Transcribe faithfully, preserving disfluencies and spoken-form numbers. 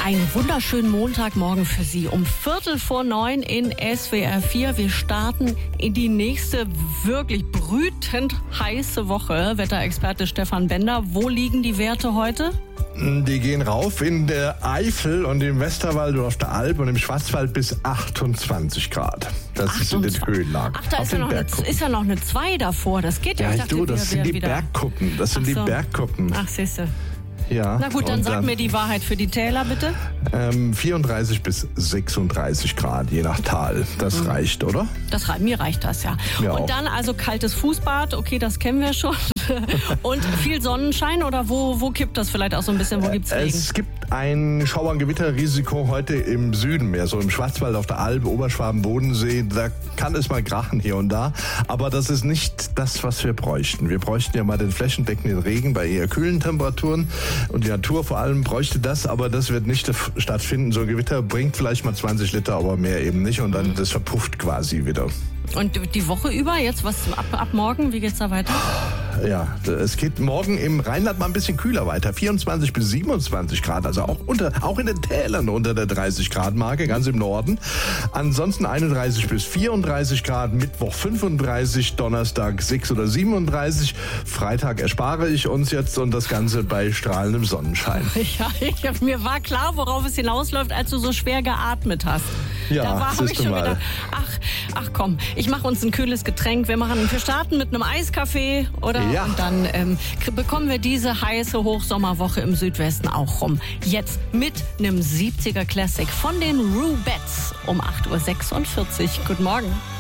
Einen wunderschönen Montagmorgen für Sie um Viertel vor neun in S W R vier. Wir starten in die nächste wirklich brütend heiße Woche. Wetterexperte Stefan Bender, wo liegen die Werte heute? Die gehen rauf in der Eifel und im Westerwald und auf der Alp und im Schwarzwald bis achtundzwanzig Grad. Das achtundzwanzig. ist in den Höhenlagen. Ach, da auf ist ja, noch eine, ist ja noch eine zwei davor. Das geht ja. Ja, Ich ich dachte, du, das wir- sind wir die wieder- Bergkuppen. Das sind Ach so. die Bergkuppen. Ach, siehste. Ja. Na gut, dann und sag mir die Wahrheit für die Täler, bitte. Ähm, vierunddreißig bis sechsunddreißig Grad, je nach Tal. Das Mhm. reicht, oder? Das reicht, mir reicht das ja. Mir Und auch. dann also kaltes Fußbad, okay, das kennen wir schon. Und viel Sonnenschein oder wo, wo kippt das vielleicht auch so ein bisschen, wo gibt's Regen? Es gibt ein Schauer- und Gewitterrisiko heute im Süden mehr, so im Schwarzwald, auf der Alp, Oberschwaben, Bodensee. Da kann es mal krachen hier und da. Aber das ist nicht das, was wir bräuchten. Wir bräuchten ja mal den flächendeckenden Regen bei eher kühlen Temperaturen. Und die Natur vor allem bräuchte das, aber das wird nicht stattfinden. So ein Gewitter bringt vielleicht mal zwanzig Liter, aber mehr eben nicht. Und dann das verpufft quasi wieder. Und die Woche über, jetzt was ab, ab morgen, wie geht's da weiter? Ja, es geht morgen im Rheinland mal ein bisschen kühler weiter. vierundzwanzig bis siebenundzwanzig Grad, also auch unter, auch in den Tälern unter der dreißig Grad Marke, ganz im Norden. Ansonsten einunddreißig bis vierunddreißig Grad, Mittwoch fünfunddreißig, Donnerstag sechs oder siebenunddreißig. Freitag erspare ich uns jetzt und das Ganze bei strahlendem Sonnenschein. Ja, ich, mir war klar, worauf es hinausläuft, als du so schwer geatmet hast. Ja, da war habe ich siehst du schon mal. gedacht, ach, ach komm, ich mache uns ein kühles Getränk. Wir machen, wir starten mit einem Eiskaffee, oder? Ja. Und dann ähm, k- bekommen wir diese heiße Hochsommerwoche im Südwesten auch rum. Jetzt mit einem siebziger Classic von den Rubettes um acht Uhr sechsundvierzig. Guten Morgen.